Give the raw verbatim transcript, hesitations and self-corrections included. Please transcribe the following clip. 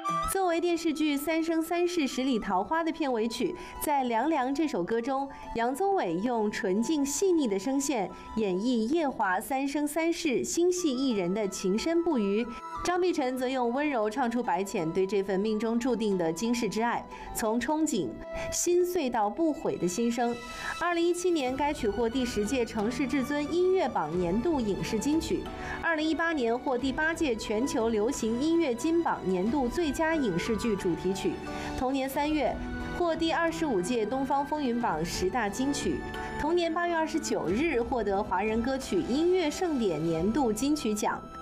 作为电视剧《三生三世十里桃花》的片尾曲，在《凉凉》这首歌中，杨宗纬用纯净细腻的声线演绎夜华三生三世心系一人的情深不渝，张碧晨则用温柔唱出白浅对这份命中注定的今世之爱，从憧憬、心碎到不悔的心声。二零一七年，该曲获第十届城市至尊音乐榜年度影视金曲；二零一八年获第八届全球流行音乐金榜年度最佳影视剧主题曲。同年三月，获第二十五届东方风云榜十大金曲。同年八月二十九日，获得华人歌曲音乐盛典年度金曲奖。